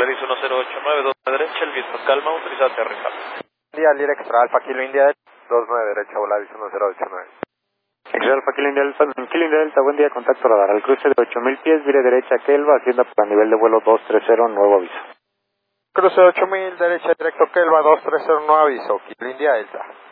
Volaris 1089, 2 derecha, el viento calma, autoriza aterrizar. India, Lira Extra Alfa, Kilo India, 29 derecha, Volaris 1089. Extra Alfa, Kilo India Delta, buen día, contacto radar, al cruce de 8000 pies, vire derecha, Kelva, hacienda para nivel de vuelo 230, nuevo aviso. Cruce 8000, derecha, directo, Kelva, 230, no aviso, Kilo India Delta.